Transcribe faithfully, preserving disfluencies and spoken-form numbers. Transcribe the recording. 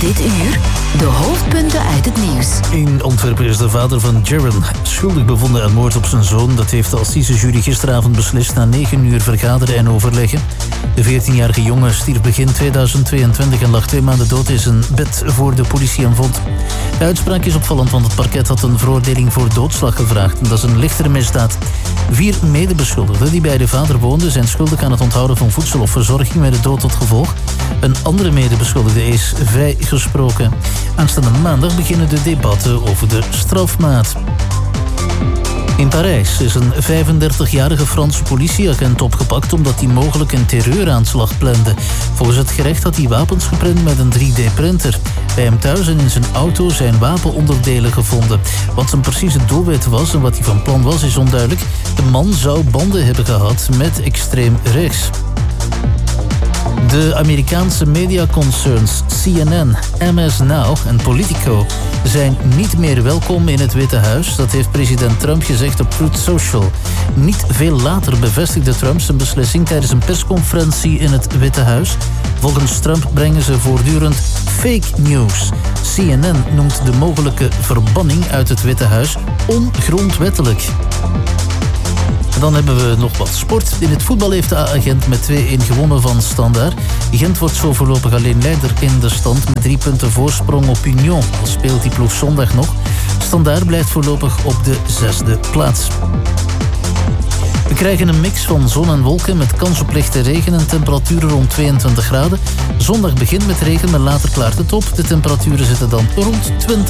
Dit uur de hoofdpunten uit het nieuws. In Antwerpen is de vader van Jaron schuldig bevonden aan moord op zijn zoon. Dat heeft de assisejury gisteravond beslist na negen uur vergaderen en overleggen. De veertienjarige jongen stierf begin tweeduizend tweeëntwintig en lag twee maanden dood in zijn bed voor de politie hem vond. De uitspraak is opvallend, want het parket had een veroordeling voor doodslag gevraagd. En dat is een lichtere misdaad. Vier medebeschuldigden die bij de vader woonden zijn schuldig aan het onthouden van voedsel of verzorging met de dood tot gevolg. Een andere medebeschuldigde is vrijgesproken. Aanstaande maandag beginnen de debatten over de strafmaat. In Parijs is een vijfendertigjarige Franse politieagent opgepakt omdat hij mogelijk een terreuraanslag plande. Volgens het gerecht had hij wapens geprint met een drie D-printer. Bij hem thuis en in zijn auto zijn wapenonderdelen gevonden. Wat zijn precieze doelwit was en wat hij van plan was is onduidelijk. De man zou banden hebben gehad met extreem rechts. De Amerikaanse mediaconcerns C N N, M S Now en Politico zijn niet meer welkom in het Witte Huis. Dat heeft president Trump gezegd op Truth Social. Niet veel later bevestigde Trump zijn beslissing tijdens een persconferentie in het Witte Huis. Volgens Trump brengen ze voortdurend fake news. C N N noemt de mogelijke verbanning uit het Witte Huis ongrondwettelijk. Dan hebben we nog wat sport. In het voetbal heeft de A-Gent met twee-een gewonnen van Standaard. Gent wordt zo voorlopig alleen leider in de stand met drie punten voorsprong op Union. Al speelt die ploeg zondag nog. Standaard blijft voorlopig op de zesde plaats. We krijgen een mix van zon en wolken met kans op lichte regen en temperaturen rond tweeëntwintig graden. Zondag begint met regen, maar later klaart het op. De temperaturen zitten dan rond twintig.